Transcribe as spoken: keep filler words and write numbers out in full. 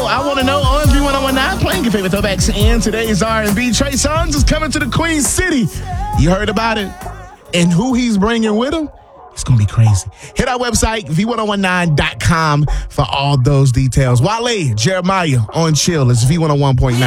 I Want to Know on V ten nineteen, playing your favorite throwbacks in today's R and B. Trey Songz is coming to the Queen City. You heard about it? And who he's bringing with him? It's going to be crazy. Hit our website, V ten nineteen dot com, for all those details. Wale, Jeremiah on Chill. It's V one oh one point nine.